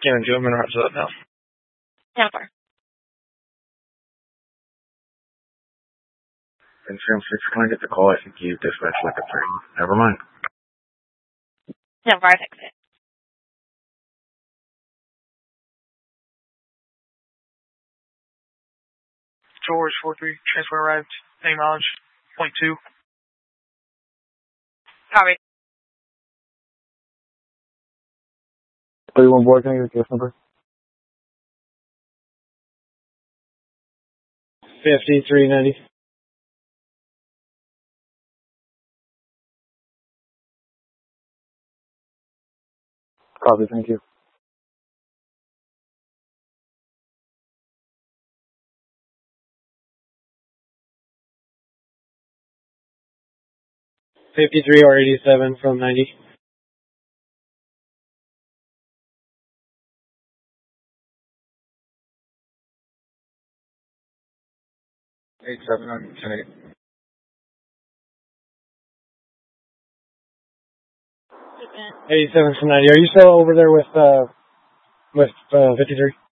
Cannon 2, I'm going to route to that now. How far? Instagram 6, can I get the call? I think you dispatched like a 3. Never mind. How far? Fix it. George 43, transfer arrived. Same mileage, 0.2. Copy. 31 boy, can I get the case number? 5390. Copy, thank you. $53 or 87 from 90. Eight seven on 10-8. 87 from 90. Are you still over there with 53?